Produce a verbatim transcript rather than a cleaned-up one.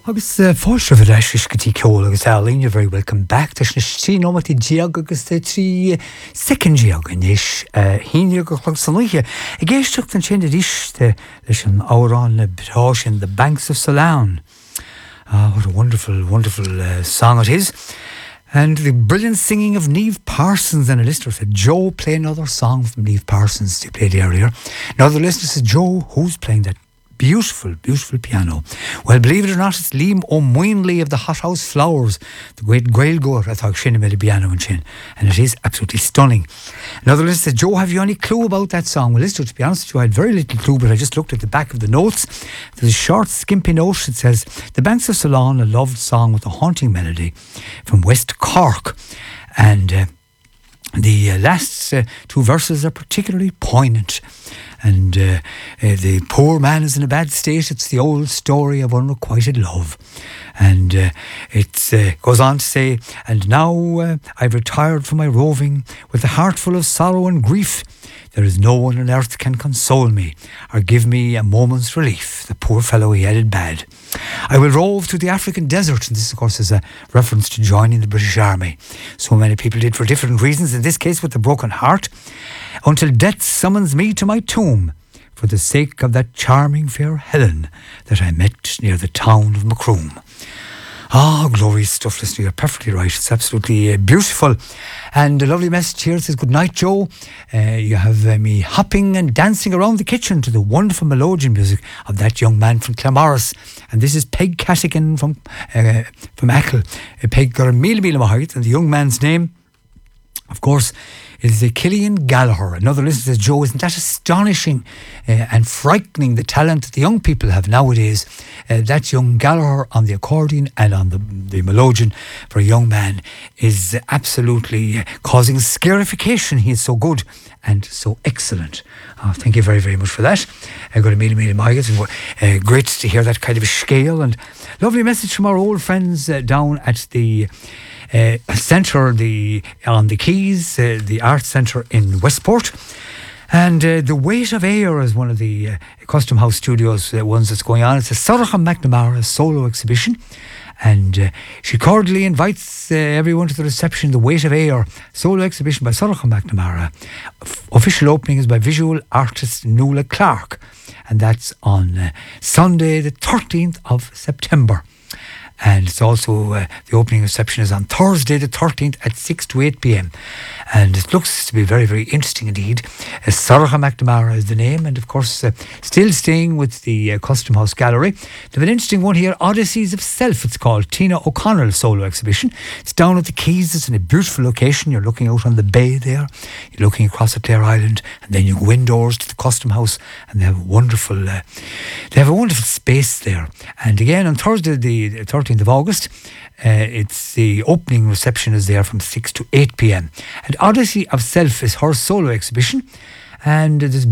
Agus fáisir bh leis go tí ceol agus Airlín, you're very welcome back. Teis na tí nómatí diag agus trí second diag inis híine go chlag san luithe. I géisteach an sin a ríiste leis an árán na Brásin, The Banks of Salown. Ah, what a wonderful, wonderful uh, song it is. And the brilliant singing of Niamh Parsons. And a listener said, Joe, play another song from Niamh Parsons you played earlier. Another listener said, Joe, who's playing that beautiful, beautiful piano? Well, believe it or not, it's Liam O'Moinley of the Hothouse Flowers, the great Gaelgoer at Shinna made a piano and chin, and it is absolutely stunning. Another listener said, Joe, have you any clue about that song? Well, listen, to be honest with you, I had very little clue, but I just looked at the back of the notes. There's a short, skimpy note. It says, The Banks of Salown, a loved song with a haunting melody from West Cork. And uh, the uh, last uh, two verses are particularly poignant. And uh, uh, the poor man is in a bad state. It's the old story of unrequited love. And uh, it uh, goes on to say, and now uh, I've retired from my roving with a heart full of sorrow and grief. There is no one on earth can console me or give me a moment's relief. The poor fellow, he had it bad. I will rove to the African desert. And this, of course, is a reference to joining the British Army. So many people did for different reasons, in this case with a broken heart. Until death summons me to my tomb, for the sake of that charming fair Helen that I met near the town of Macroom. Ah, oh, glorious stuff, listener. You're perfectly right. It's absolutely uh, beautiful. And a lovely message here says, good night, Joe. Uh, you have uh, me hopping and dancing around the kitchen to the wonderful melodian music of that young man from Claremorris. And this is Peg Cassigan from uh, from Achill. Uh, Peg got a meal meal mahait, and the young man's name, of course, is uh, Killian Gallagher. Another listener says, Joe, isn't that astonishing uh, and frightening, the talent that the young people have nowadays? Uh, that young Gallagher on the accordion and on the, the melodeon for a young man is absolutely uh, causing scarification. He is so good and so excellent. Oh, thank you very, very much for that. I got a meal, meal, Margaret. Uh, great to hear that kind of a scale. And lovely message from our old friends uh, down at the Uh, centre, the on the Quays, uh, the Arts Centre in Westport. And uh, the Weight of Air is one of the uh, Custom House Studios uh, ones that's going on. It's a Sorcha McNamara solo exhibition. And uh, she cordially invites uh, everyone to the reception, The Weight of Air solo exhibition by Sorcha McNamara. F- official opening is by visual artist Nuala Clark. And that's on uh, Sunday the thirteenth of September. And it's also, uh, the opening reception is on Thursday the thirteenth at six to eight p.m. And it looks to be very, very interesting indeed. Uh, Sorcha McNamara is the name, and of course, uh, still staying with the uh, Custom House Gallery. They have an interesting one here, Odysseys of Self, it's called, Tina O'Connell solo exhibition. It's down at the Quays, it's in a beautiful location. You're looking out on the bay there, you're looking across at Clare Island, and then you go indoors to the Custom House, and they have a wonderful, uh, they have a wonderful space there. And again, on Thursday the thirteenth of August, uh, it's the opening reception is there from six to eight p.m. And Odyssey of Self is her solo exhibition, and there's